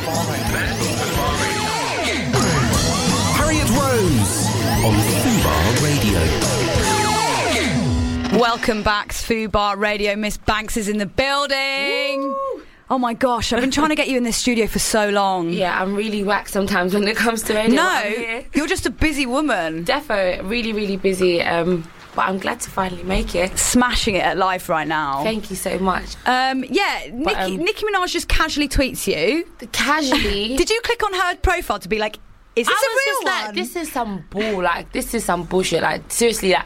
Harriet Rose on Fubar Radio. Welcome back to Fubar Radio. Miss Banks is in the building. Woo! Oh my gosh, I've been trying to get you in this studio for so long. Yeah, I'm really whack sometimes when it comes to radio. No, you're just a busy woman. Defo, really, really busy. But I'm glad to finally make it. Smashing it at life right now. Thank you so much. Nicki Minaj just casually tweets you. Casually? Did you click on her profile to be like, is this a real one? Like, this is some bull. Like, this is some bullshit. Like, seriously, like,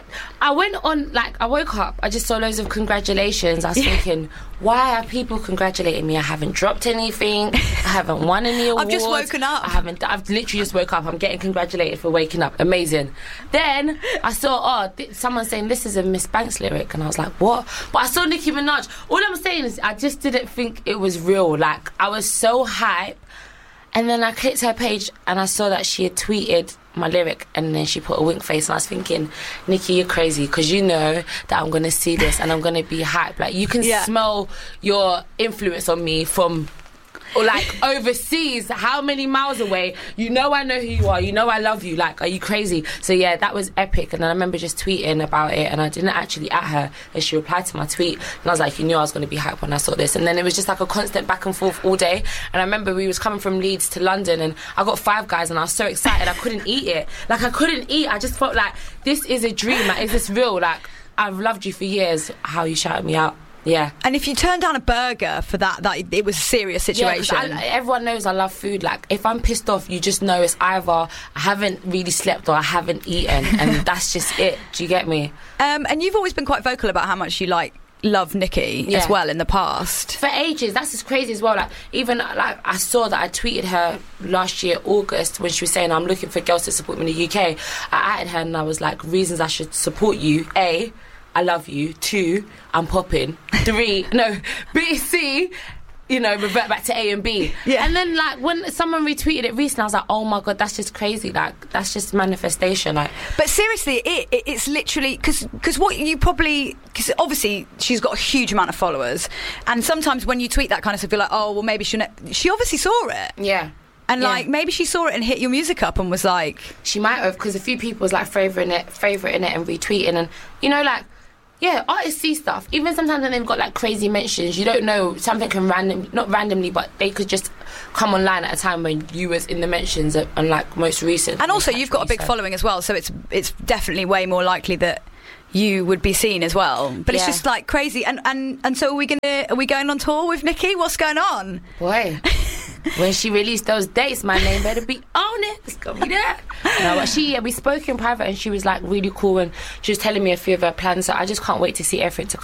I went on, like, I woke up, I just saw loads of congratulations. I was thinking, why are people congratulating me? I haven't dropped anything. I haven't won any awards. I've just woken up. I've literally just woke up. I'm getting congratulated for waking up. Amazing. Then I saw, someone saying this is a Miss Banks lyric, and I was like, what? But I saw Nicki Minaj. All I'm saying is I just didn't think it was real. Like, I was so hype. And then I clicked her page and I saw that she had tweeted my lyric, and then she put a wink face, and I was thinking, Nicki, you're crazy, because you know that I'm going to see this and I'm going to be hyped. Like, you can smell your influence on me from... or like overseas, how many miles away? You know I know who you are. You know I love you. Like, are you crazy? So yeah, that was epic. And then I remember just tweeting about it, and I didn't actually at her, and she replied to my tweet, and I was like, you knew I was going to be hyped when I saw this. And then it was just like a constant back and forth all day. And I remember we was coming from Leeds to London, and I got Five Guys, and I was so excited I couldn't eat it. Like, I couldn't eat. I just felt like this is a dream. Like, is this real? Like, I've loved you for years. How you shouted me out. Yeah. And if you turn down a burger for that it was a serious situation. Yeah, everyone knows I love food. Like, if I'm pissed off, you just know it's either I haven't really slept or I haven't eaten, and that's just it. Do you get me? And you've always been quite vocal about how much you love Nicki as well in the past. For ages. That's just crazy as well. Like, even like I saw that I tweeted her last year August when she was saying I'm looking for girls to support me in the UK. I added her and I was like, reasons I should support you. A, I love you. 2, I'm popping. 3, B, C, revert back to A and B. Yeah. And then, like, when someone retweeted it recently, I was like, oh my God, that's just crazy. Like, that's just manifestation. Like, but seriously, it's literally, because what you probably, because obviously she's got a huge amount of followers, and sometimes when you tweet that kind of stuff, you're like, oh, well, maybe she obviously saw it. Yeah. And like, maybe she saw it and hit your music up and was like... She might have, because a few people was like favoriting it and retweeting, and, like... Yeah, artists see stuff. Even sometimes when they've got like crazy mentions, you don't know, something can not randomly, but they could just come online at a time when you was in the mentions and like most recent. And also you've got a big following as well, so it's definitely way more likely that you would be seen as well. But it's just like crazy. And so are we going on tour with Nicki? What's going on? Boy. When she released those dates, my name better be on it. It's gonna be there. No, but we spoke in private, and she was like really cool, and she was telling me a few of her plans. So I just can't wait to see everything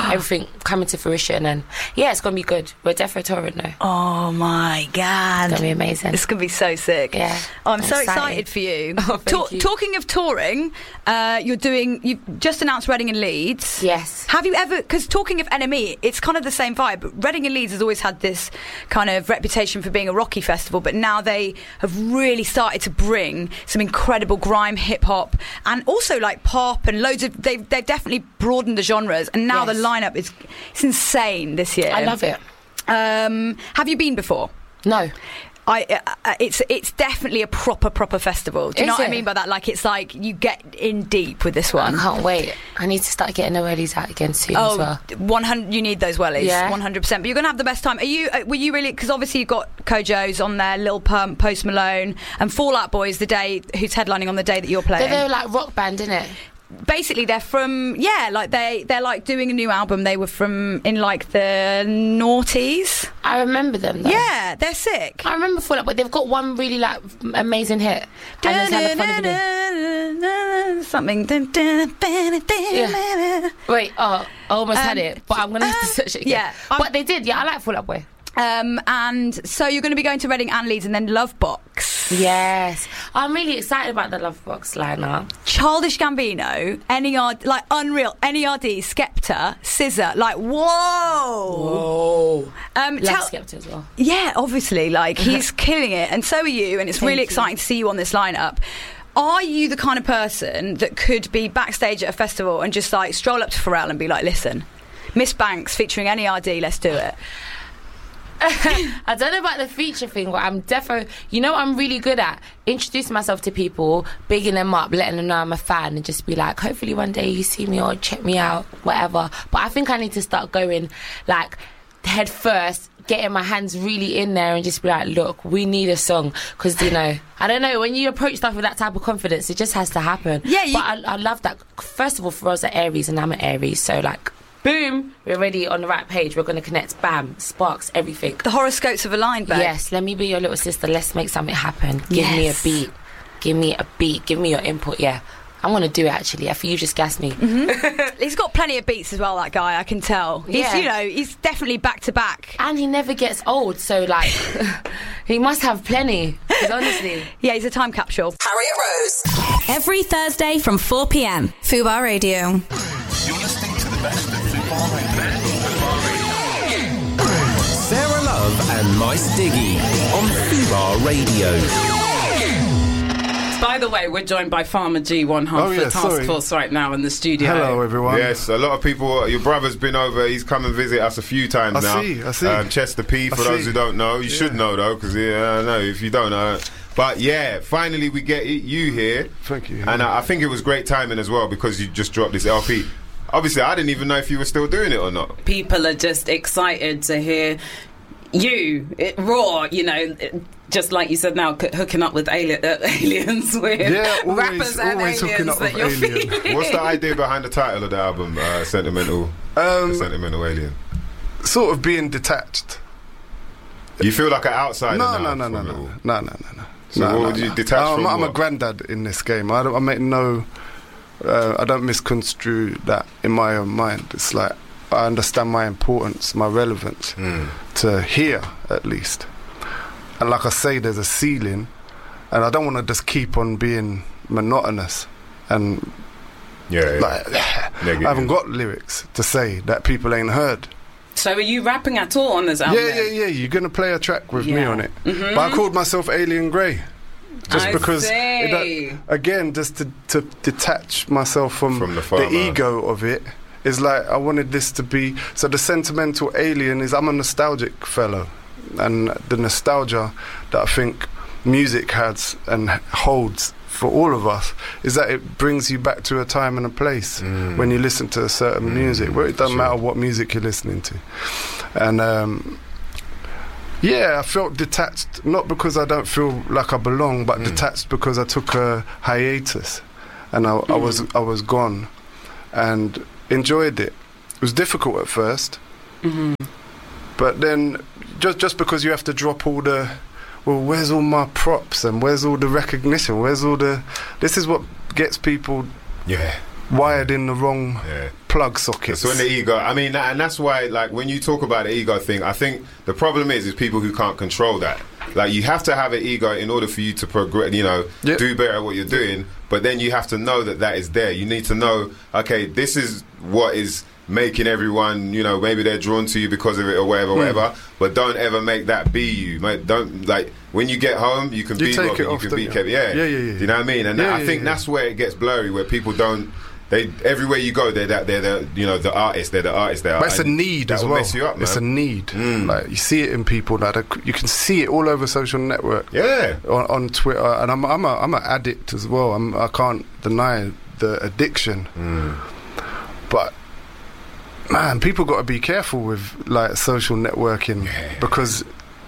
coming to fruition. And yeah, it's gonna be good. We're definitely touring now. Oh my God, it's gonna be amazing. It's gonna be so sick. Yeah, I'm so excited for you. Oh, thank you. Talking of touring, you've just announced Reading and Leeds. Yes. Have you ever? Because talking of NME, it's kind of the same vibe. But Reading and Leeds has always had this kind of reputation for being a rocky festival, but now they have really started to bring some incredible grime, hip hop, and also like pop and loads of. They've definitely broadened the genres, and now the lineup it's insane this year. I love it. Have you been before? No. It's definitely a proper festival. Do you know what I mean by that? Like, it's like you get in deep with this one. I can't wait. I need to start getting the wellies out again soon as well. 100. You need those wellies. Yeah. 100%. But you're gonna have the best time. Were you really? Because obviously you've got Kojo's on there, Lil Pump, Post Malone, and Fall Out Boy's who's headlining on the day that you're playing. They're like rock band, isn't it? Basically, they're from they're like doing a new album. They were in like the noughties. I remember them though. Yeah, they're sick. I remember Fall Out Boy. They've got one really like amazing hit. Something. Yeah. Wait, I almost had it, but I'm gonna have to search it again. Yeah, but they did. Yeah, I like Fall Out Boy. And so you're going to be going to Reading and Leeds, and then Lovebox. Yes, I'm really excited about the Lovebox lineup. Childish Gambino, NERD, like unreal. NERD, Skepta, SZA, like whoa. Love Skepta as well. Yeah, obviously, like he's killing it, and so are you. And it's really exciting to see you on this lineup. Are you the kind of person that could be backstage at a festival and just like stroll up to Pharrell and be like, "Listen, Miss Banks featuring NERD, let's do it"? I don't know about the feature thing, but I'm defo. You know what I'm really good at? Introducing myself to people, bigging them up, letting them know I'm a fan, and just be like, hopefully one day you see me or check me out, whatever. But I think I need to start going like head first, getting my hands really in there and just be like, look, we need a song. Because, you know, I don't know, when you approach stuff with that type of confidence, it just has to happen. Yeah, but I love that. First of all, for us at Aries, and I'm an Aries, so like, boom, we're already on the right page. We're going to connect. Bam, sparks, everything. The horoscopes have aligned, babe. Yes, let me be your little sister. Let's make something happen. Give me a beat. Give me a beat. Give me your input. Yeah. I want to do it, actually. I feel you just gassed me. Mm-hmm. He's got plenty of beats as well, that guy, I can tell. He's, you know, he's definitely back to back. And he never gets old, so, like, he must have plenty, because honestly. Yeah, he's a time capsule. Harriet Rose. Every Thursday from 4 p.m. Fubar Radio. You're listening to the best of Fubar Radio. Sarah Love and Mice Diggy on Fubar Radio. By the way, we're joined by Farmer G, one half of the task force right now in the studio. Hello, everyone. Yes, a lot of people. Your brother's been over. He's come and visit us a few times now. I see. Chester P, for those who don't know. You should know, though, because I know if you don't know. But yeah, finally we get you here. Thank you. And I think it was great timing as well, because you just dropped this LP. Obviously, I didn't even know if you were still doing it or not. People are just excited to hear you, raw, you know, just like you said now, hooking up with aliens with rappers and always hooking up with aliens. What's the idea behind the title of the album, Sentimental Alien? Sort of being detached. You feel like an outsider No. So what would you detach from? I'm a granddad in this game. I don't misconstrue that in my own mind. It's like I understand my importance, my relevance to here, at least. And like I say, there's a ceiling, and I don't want to just keep on being monotonous and I haven't got lyrics to say that people ain't heard. So are you rapping at all on this album? Yeah. You're going to play a track with me on it. Mm-hmm. But I called myself Alien Grey. Just because, again, just to detach myself from the ego of it. Is like I wanted this to be. So the sentimental alien is I'm a nostalgic fellow, and the nostalgia that I think music has and holds for all of us is that it brings you back to a time and a place when you listen to a certain music, where it doesn't matter what music you're listening to. And I felt detached, not because I don't feel like I belong, but detached because I took a hiatus, and I was gone, and enjoyed it. It was difficult at first, but then just because you have to drop all the, where's all my props and where's all the recognition, this is what gets people wired in the wrong plug sockets. So in the ego, I mean, and that's why, like, when you talk about the ego thing, I think the problem is people who can't control that. Like, you have to have an ego in order for you to progress, you know, do better at what you're doing, but then you have to know that is there. You need to know, okay, this is what is making everyone, you know, maybe they're drawn to you because of it or whatever, but don't ever make that be you. Don't, like, when you get home, you can be what you can be. Yeah. You know what I mean? And I think that's where it gets blurry, where people don't. Everywhere you go, they're the you know, the artists. They're the artists. But it's a need as well. Mess you up, man. It's a need. Like, you see it in people. Like, you can see it all over social network. Yeah. On Twitter, and I'm an addict as well. I can't deny the addiction. But man, people got to be careful with like social networking, because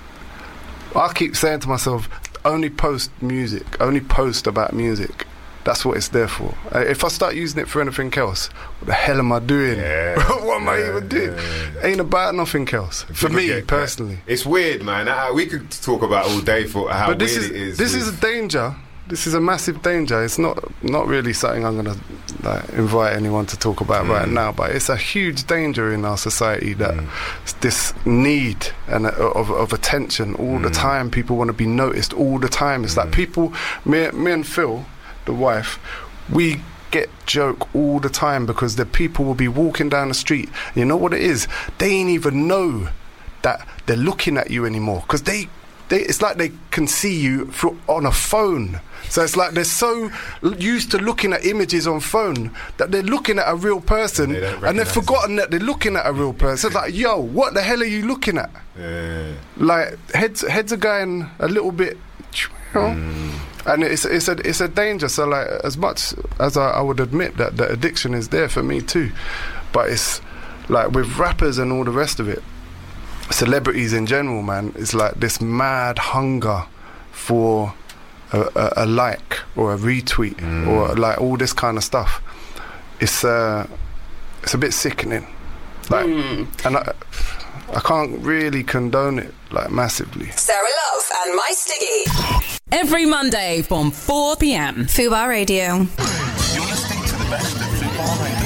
I keep saying to myself, only post music, only post about music. That's what it's there for. If I start using it for anything else, what the hell am I doing? What am I even doing? Ain't about nothing else. For me, personally. It's weird, man. We could talk about all day for how weird it is. This is a danger. This is a massive danger. It's not really something I'm going to invite anyone to talk about right now, but it's a huge danger in our society that this need and of attention all the time. People want to be noticed all the time. It's like people, me and Phil, the wife, we get joke all the time because the people will be walking down the street. You know what it is? They ain't even know that they're looking at you anymore, because they it's like they can see you on a phone. So it's like they're so used to looking at images on phone that they're looking at a real person and they've forgotten that they're looking at a real person. It's like, yo, what the hell are you looking at? Yeah. Like heads are going a little bit, you know? And it's a danger. So like, as much as I would admit that the addiction is there for me too, but it's like with rappers and all the rest of it, celebrities in general, man, it's like this mad hunger for a like or a retweet or like all this kind of stuff. It's a bit sickening, like, and I can't really condone it like massively. Sarah Love and My Stiggy. Every Monday from 4 p.m. Fubar Radio. You're listening to the best of Fubar Radio.